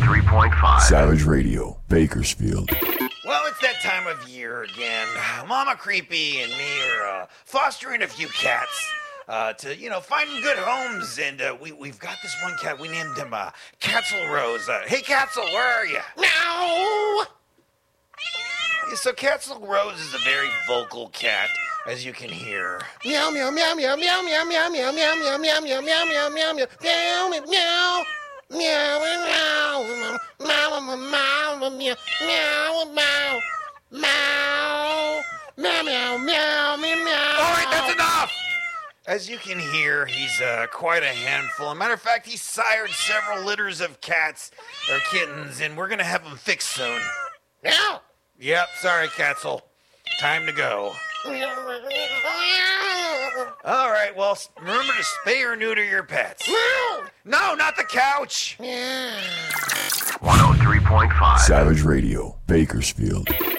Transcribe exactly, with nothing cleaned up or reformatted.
three point five Savage Radio, Bakersfield. Well, it's that time of year again. Mama Creepy and me are uh, fostering a few cats uh, to, you know, find them good homes. And uh, we, we've got this one cat. We named him uh, Catzel Rose. Uh, hey, Catzel, where are you? Meow! Yeah, so Catzel Rose is a very vocal cat, as you can hear. Meow, meow, meow, meow, meow, meow, meow, meow, meow, meow, meow, meow, meow, meow, meow, meow, meow, meow. Meow, meow, meow, meow, meow, meow, meow, meow, meow, meow, meow, meow, meow. All right, that's enough! As you can hear, he's uh, quite a handful. As a matter of fact, he sired several litters of cats or kittens, and we're going to have them fixed soon. Meow. Yep, sorry, Catzel. Time to go. All right, well, remember to spay or neuter your pets. No, not the couch. one oh three point five Savage Radio, Bakersfield.